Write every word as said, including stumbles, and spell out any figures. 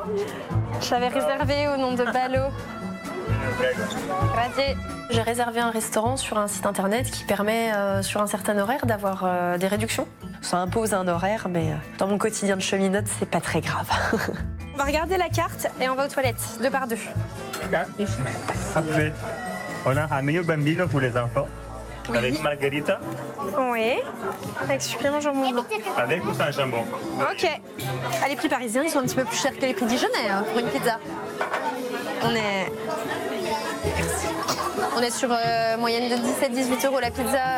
Je l'avais réservé au nom de Balo. Grazie. J'ai réservé un restaurant sur un site internet qui permet, euh, sur un certain horaire, d'avoir euh, des réductions. Ça impose un horaire, mais euh, dans mon quotidien de cheminote, c'est pas très grave. On va regarder la carte et on va aux toilettes, deux par deux. Après, on a un menu bambino pour les enfants. Oui. Avec margarita, Oui. Avec supplément jambon blanc. avec ou sans jambon. Ok. Ah, les prix parisiens, ils sont un petit peu plus chers que les prix dijonnais hein, pour une pizza. On est... Merci. On est sur euh, moyenne de dix-sept à dix-huit euros la pizza.